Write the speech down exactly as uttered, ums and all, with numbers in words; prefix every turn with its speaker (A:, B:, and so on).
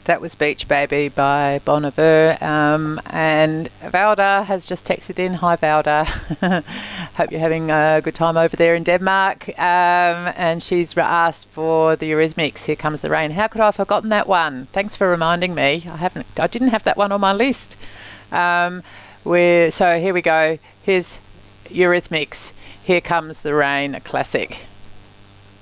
A: That was Beach Baby by Bon Iver. Um, and Valda has just texted in. Hi, Valda. Hope you're having a good time over there in Denmark. Um, and she's asked for the Eurythmics, Here Comes the Rain. How could I have forgotten that one? Thanks for reminding me. I haven't. I didn't have that one on my list. Um, we're, so here we go. Here's Eurythmics, Here Comes the Rain, a classic.